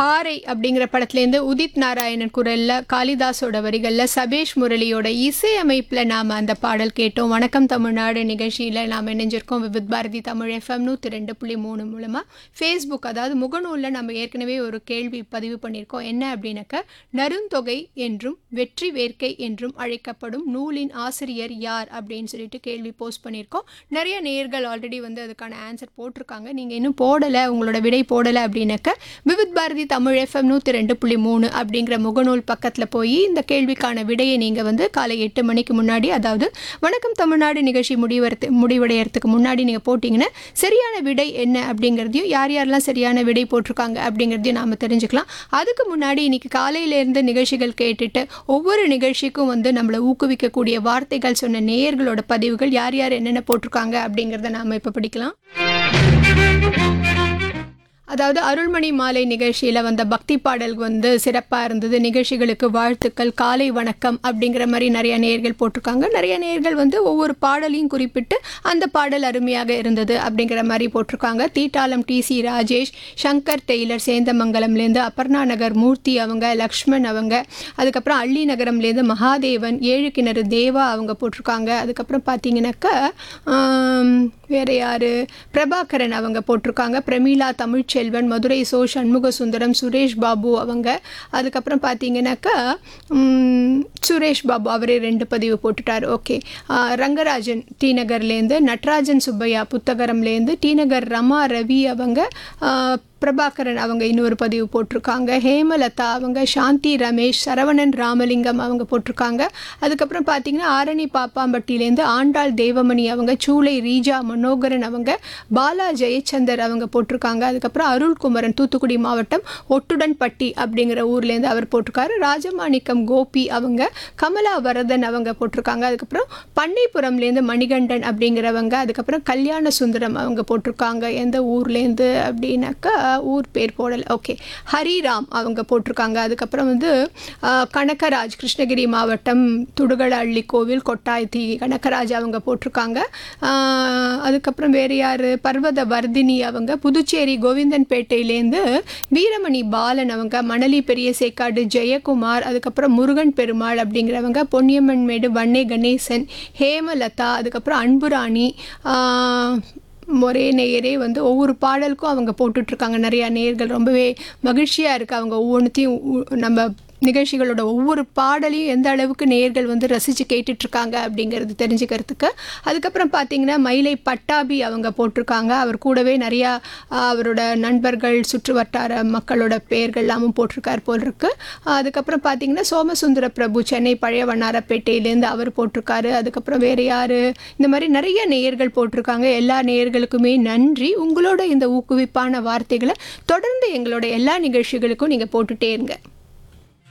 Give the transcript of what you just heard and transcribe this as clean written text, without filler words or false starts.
பாறை அப்படிங்கிற படத்துலேருந்து உதித் நாராயணன் குரலில் காளிதாஸோட வரிகளில் சபேஷ் முரளியோட இசையமைப்பில் நாம் அந்த பாடல் கேட்டோம். வணக்கம் தமிழ்நாடு நிகழ்ச்சியில் நாம் இணைஞ்சிருக்கோம் விவித் பாரதி தமிழ் FM 102.3 மூலமாக. ஃபேஸ்புக் அதாவது முகநூலில் நம்ம ஏற்கனவே ஒரு கேள்வி பதிவு பண்ணியிருக்கோம். என்ன அப்படின்னாக்க, நருந்தொகை என்றும் வெற்றி வேர்க்கை என்றும் அழைக்கப்படும் நூலின் ஆசிரியர் யார் அப்படின்னு சொல்லிட்டு கேள்வி போஸ்ட் பண்ணியிருக்கோம். நிறைய நேயர்கள் ஆல்ரெடி வந்து அதுக்கான ஆன்சர் போட்டிருக்காங்க. நீங்கள் இன்னும் போடலை, உங்களோட விடை போடலை அப்படின்னாக்க விவித் பாரதி தமிழ் FM 102.3 அப்படிங்கிற முகநூல் பக்கத்தில் போய் இந்த கேள்விக்கான விடையை நீங்கள் வந்து காலை 8 மணிக்கு முன்னாடி, அதாவது வணக்கம் தமிழ்நாடு நிகழ்ச்சி முடிவடைகிறதுக்கு முன்னாடி நீங்கள் போட்டிங்கன்னா சரியான விடை என்ன அப்படிங்கிறதையும் யார் யாரெல்லாம் சரியான விடை போட்டிருக்காங்க அப்படிங்கிறதையும் நாம் தெரிஞ்சுக்கலாம். அதுக்கு முன்னாடி இன்றைக்கி காலையிலேருந்து நிகழ்ச்சிகள் கேட்டுட்டு ஒவ்வொரு நிகழ்ச்சிக்கும் வந்து நம்மளை ஊக்குவிக்கக்கூடிய வார்த்தைகள் சொன்ன நேயர்களோட பதிவுகள் யார் யார் என்னென்ன போட்டிருக்காங்க அப்படிங்கிறத நாம் இப்போ படிக்கலாம். அதாவது அருள்மணி மாலை நிகழ்ச்சியில் வந்த பக்தி பாடல் வந்து சிறப்பாக இருந்தது, நிகழ்ச்சிகளுக்கு வாழ்த்துக்கள், காலை வணக்கம் அப்படிங்கிற மாதிரி நிறைய நேயர்கள் போட்டிருக்காங்க. நிறைய நேயர்கள் வந்து ஒவ்வொரு பாடலையும் குறிப்பிட்டு அந்த பாடல் அருமையாக இருந்தது அப்படிங்கிற மாதிரி போட்டிருக்காங்க. தீட்டாளம் TC ராஜேஷ், சங்கர் டெய்லர் சேந்தமங்கலம்லேருந்து, அபர்ணா நகர் மூர்த்தி அவங்க, லக்ஷ்மண் அவங்க, அதுக்கப்புறம் அள்ளி நகரம்லேருந்து மகாதேவன், ஏழு கிணறு தேவா அவங்க போட்டிருக்காங்க. அதுக்கப்புறம் பார்த்தீங்கன்னாக்கா வேறு யார், பிரபாகரன் அவங்க போட்டிருக்காங்க, பிரமீளா தமிழ்ச்செல்வன், மதுரை சண்முக சுந்தரம், சுரேஷ் பாபு அவங்க, அதுக்கப்புறம் பார்த்தீங்கன்னாக்கா சுரேஷ் பாபு அவரே 2 பதிவு போட்டுட்டார். ஓகே, ரங்கராஜன் டி நகர்லேருந்து, நட்ராஜன் சுப்பையா புத்தகரம்லேருந்து, டி நகர் ரமா ரவி அவங்க, பிரபாகரன் அவங்க இன்னொரு பதிவு போட்டிருக்காங்க, ஹேமலதா அவங்க, சாந்தி ரமேஷ், சரவணன் ராமலிங்கம் அவங்க போட்டிருக்காங்க. அதுக்கப்புறம் பார்த்தீங்கன்னா ஆரணி பாப்பாம்பட்டியிலேருந்து ஆண்டாள் தேவமணி அவங்க, சூளை ரீஜா மனோகரன் அவங்க, பாலா ஜெயச்சந்தர் அவங்க போட்டிருக்காங்க. அதுக்கப்புறம் அருள்குமரன் தூத்துக்குடி மாவட்டம் ஒட்டுடன்பட்டி அப்படிங்கிற ஊர்லேருந்து அவர் போட்டிருக்காரு. ராஜமாணிக்கம் கோபி அவங்க, கமலா வரதன் அவங்க போட்டிருக்காங்க. அதுக்கப்புறம் பண்ணைப்புறம்லேருந்து மணிகண்டன் அப்படிங்கிறவங்க, அதுக்கப்புறம் கல்யாண சுந்தரம் அவங்க போட்டிருக்காங்க. எந்த ஊர்லேருந்து அப்படின்னாக்கா ஊர் பேர் போடலை. ஓகே, ஹரிராம் அவங்க போட்டிருக்காங்க. அதுக்கப்புறம் வந்து கனகராஜ் கிருஷ்ணகிரி மாவட்டம் துடுகளள்ளி கோவில் கொட்டாய்த்தி கனகராஜ் அவங்க போட்டிருக்காங்க. அதுக்கப்புறம் வேறு யார், பர்வத வர்தினி அவங்க, புதுச்சேரி கோவிந்தன்பேட்டையிலேருந்து வீரமணி பாலன் அவங்க, மணலி பெரிய சேக்காடு ஜெயக்குமார், அதுக்கப்புறம் முருகன் பெருமாள் அப்படிங்கிறவங்க, பொன்னியம்மன்மேடு வன்னே கணேசன், ஹேமலதா, அதுக்கப்புறம் அன்புராணி, ஒரே நேயரே வந்து ஒவ்வொரு பாடலுக்கும் அவங்க போட்டுட்ருக்காங்க. நிறையா நேயர்கள் ரொம்பவே மகிழ்ச்சியாக இருக்குது. அவங்க ஒவ்வொன்றுத்தையும் நம்ம நிகழ்ச்சிகளோட ஒவ்வொரு பாடலையும் எந்த அளவுக்கு நேயர்கள் வந்து ரசித்து கேட்டுட்ருக்காங்க அப்படிங்கிறது தெரிஞ்சுக்கிறதுக்கு. அதுக்கப்புறம் பார்த்திங்கன்னா மயிலை பட்டாபி அவங்க போட்டிருக்காங்க. அவர் கூடவே நிறையா அவரோட நண்பர்கள் சுற்று வட்டார மக்களோட பெயர்கள் எல்லாமும் போட்டிருக்கார் போல் இருக்குது. அதுக்கப்புறம் பார்த்திங்கன்னா சோமசுந்தர பிரபு சென்னை பழைய வண்ணாரப்பேட்டையிலேருந்து அவர் போட்டிருக்காரு. அதுக்கப்புறம் வேறு யார், இந்த மாதிரி நிறைய நேயர்கள் போட்டிருக்காங்க. எல்லா நேயர்களுக்குமே நன்றி. உங்களோட இந்த ஊக்குவிப்பான வார்த்தைகளை தொடர்ந்து எங்களோட எல்லா நிகழ்ச்சிகளுக்கும் நீங்கள் போட்டுகிட்டே இருங்க.